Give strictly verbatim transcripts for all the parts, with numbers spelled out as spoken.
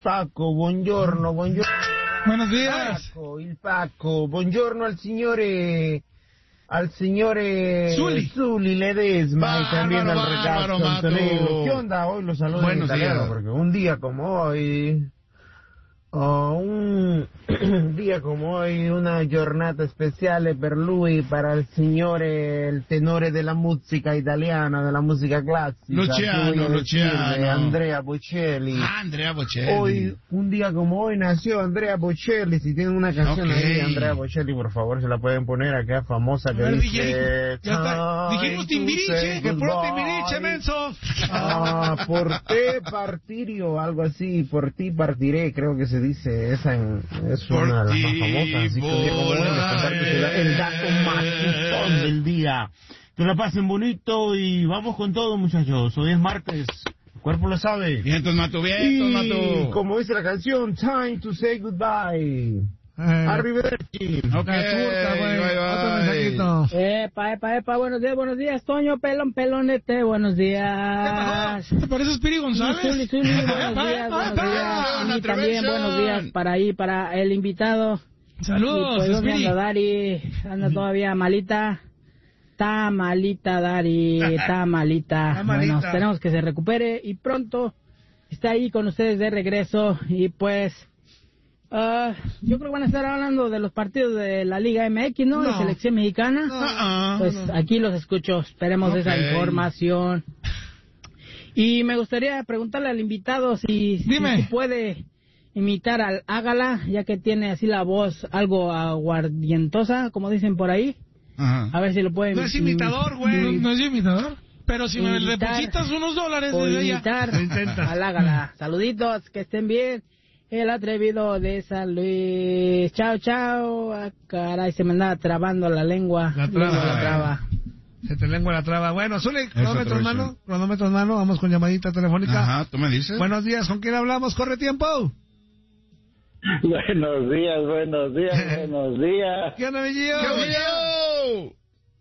Paco, buongiorno, buongiorno. Buenos días. Paco, il Paco, buongiorno al signore, al signore Zuli, Zuli Ledesma y también al ragazzo Antonello. ¿Qué onda? Hoy los saludo en italiano porque un día como hoy, oh, un día como hoy, una giornata speciale per lui, para il signore, il tenore della musica italiana, della musica classica. Luciano, Luciano. Andrea Bocelli. Ah, Andrea Bocelli. Hoy, un día como hoy, nació Andrea Bocelli. Si tienen una canción Okay. ahí de Andrea Bocelli, por favor, se la pueden poner acá, famosa, que A ver, dice... D J, ya está. Dijimos Timbiriche, que puro Timbiriche, menso. Ah, por te partirio, algo así, por ti partiré, creo que se dice, esa en, es Por una de las ti más famosas, así que un día como hoy les comparto el el dato más chistón del día. Que la pasen bonito y vamos con todo, muchachos. Hoy es martes, el cuerpo lo sabe. Vientos, Matu, vientos, Y Matu. como dice la canción, time to say goodbye. Eh, Arrivederci. Ok, Turca, güey. bye, bye. Otro mensajito. Epa, epa, epa, buenos días, buenos días, Toño, pelón, pelonete, buenos días. ¿Te pareces Piri González? Zuli, Zuli, buenos días, buenos días. A mí también, buenos días para ahí, para el invitado. Saludos, Y pues, ¿dónde Spiri. anda Dari? Anda todavía malita. Está malita, Dari, está malita. Está malita. Bueno, esperemos que se recupere y pronto está ahí con ustedes de regreso. Y pues, ah, yo creo que van a estar hablando de los partidos de la Liga M X, ¿no? No. De selección mexicana. Ah, Pues aquí los escucho, esperemos esa Ok. información. Y me gustaría preguntarle al invitado si, si- Dime. si puede imitar al Ágala, ya que tiene así la voz algo aguardientosa, como dicen por ahí. Ajá. A ver si lo puede No es imitador, güey. No, no es imitador. Pero si me Imitar. depositas unos dólares o desde ella. imitar Lo intentas. al Ágala. Saluditos, que estén bien. El atrevido de San Luis. Chao, chao. Ah, caray, se me andaba trabando la lengua. La traba. Lengua, la traba. Se te lengua la traba. Bueno, Zuli, cronómetro en tradición. mano. Cronómetro en mano. Vamos con llamadita telefónica. Ajá, tú me dices. Buenos días. ¿Con quién hablamos? ¡Corre tiempo! Buenos días, buenos días, buenos días. ¿Qué onda, mi Gio? ¡Yo,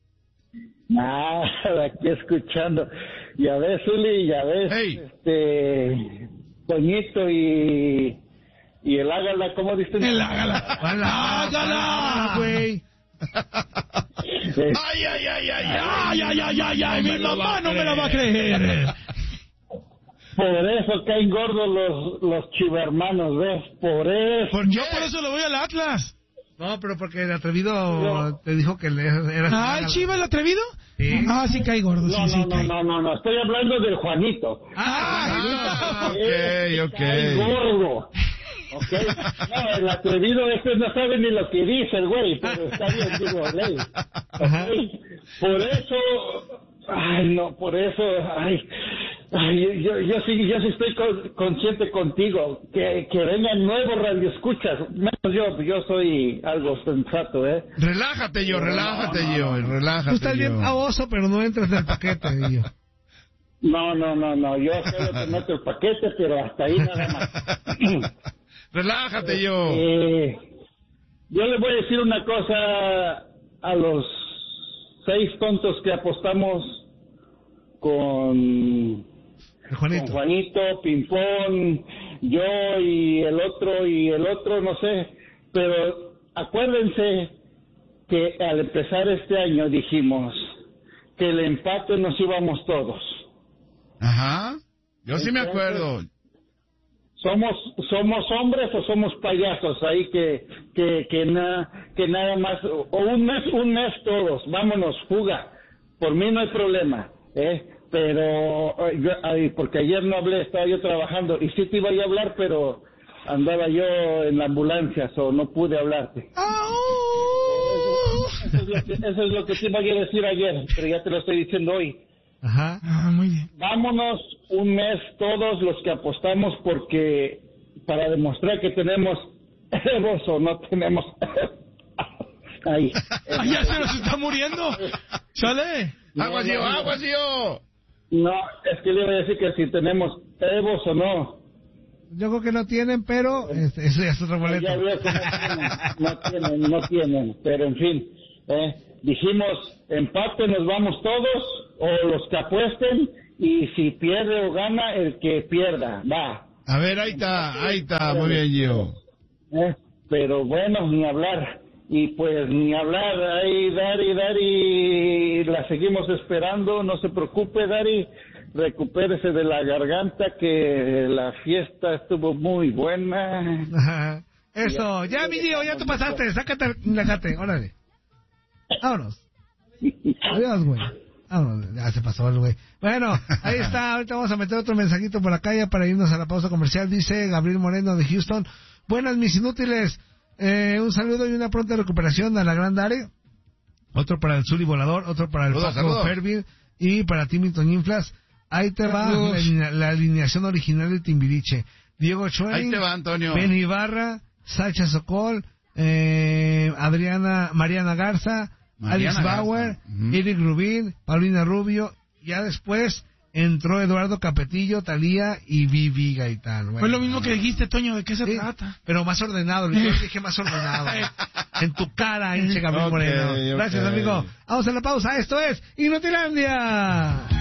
Nada, aquí escuchando. Ya ves, Zuli, ya ves, Hey. este, Toñito y, y el Ágala, ¿cómo dicen? El Ágala. ¡Ágala! ¡Ágala! güey! Eh, ¡Ay, ay, ay, ay, ay, ay, ay, ay, ay! Mi mamá no me la va a creer. Por eso caen gordos los, los chivermanos, ¿ves? Por eso. Por- Yo por eso le voy al Atlas. No, pero porque el atrevido te dijo que le era... Ah, ¿el Chiva el atrevido? Sí. Ah, sí cae gordo, sí, No, sí no, no, cae. no, no, no, estoy hablando del Juanito. Ah, Ese ok, cae ok. gordo. ¿Ok? No, el atrevido este no sabe ni lo que dice el güey, pero está bien, digo, ley. ¿Ok? Por eso, ay, no, por eso, ay, ay yo, yo sí, yo sí estoy con- consciente contigo, que, que vengan nuevos radioescuchas, menos yo, yo soy algo sensato, ¿eh? Relájate, yo, relájate, yo, relájate. Tú estás bien yo. baboso, pero no entras en el paquete, Gio. No, no, no, no, yo solo te meto el paquete, pero hasta ahí nada más. Relájate, yo. Eh, yo le voy a decir una cosa a los seis tontos que apostamos con, El con Juanito. Juanito, Pimpón, yo y el otro y el otro, no sé, pero acuérdense que al empezar este año dijimos que el empate nos íbamos todos. Ajá. Yo sí me acuerdo. somos somos hombres o somos payasos ahí que que que, na, que nada más o un mes un mes todos, vámonos, fuga, por mí no hay problema, eh pero eh, yo, ay, porque ayer no hablé, estaba yo trabajando y sí te iba a hablar, pero andaba yo en la ambulancia, o no pude hablarte. Eso es, lo que, eso es lo que te iba a decir ayer, pero ya te lo estoy diciendo hoy. Ajá. Ah, muy bien. Vámonos un mes todos los que apostamos, porque para demostrar que tenemos egos o no tenemos. Ahí. ¡Ay, ya se nos está muriendo! ¡Sale! ¡Aguas, yo, aguas, yo! No, es que le iba a decir que si tenemos egos o no. Yo creo que no tienen, pero este, eso ya es otro boleto. Ya veo que no tienen, no tienen, no tienen, pero en fin, eh, dijimos empate, nos vamos todos, o los que apuesten, y si pierde o gana, el que pierda, va. A ver, ahí está, ahí está, muy bien, Gio. Eh, pero bueno, ni hablar. Y pues ni hablar, ahí Dari, Dari, la seguimos esperando, no se preocupe, Dari, recupérese de la garganta, que la fiesta estuvo muy buena. Ajá. Eso, ya mi Gio, ya tú pasaste, sácate, sácate, órale. Vámonos. Adiós, güey. Vámonos, ya se pasó el güey. Bueno, ahí está, ahorita vamos a meter otro mensajito por acá ya para irnos a la pausa comercial. Dice Gabriel Moreno de Houston. Buenas, mis inútiles. Eh, un saludo y una pronta recuperación a la gran Dare. Otro para el Zuli Volador, otro para el Saludos, Paco saludos. Fervin y para Timington Inflas. Ahí te va la, alinea- la alineación original de Timbiriche. Diego Schoen, Ahí te va, Antonio. Ben Ibarra, Sacha Sokol, eh, Adriana, Mariana Garza, Mariana Alex Bauer, Garza. Uh-huh. Eric Rubín, Paulina Rubio. Ya después entró Eduardo Capetillo, Talía y Vivi Gaitán. Bueno, Fue lo mismo que dijiste, Toño, ¿de qué se sí, trata? pero más ordenado. Yo dije más ordenado. En tu cara, hinche Gabriel Ok, Moreno. Gracias, ok. amigo. Vamos a la pausa. Esto es Inutilandia.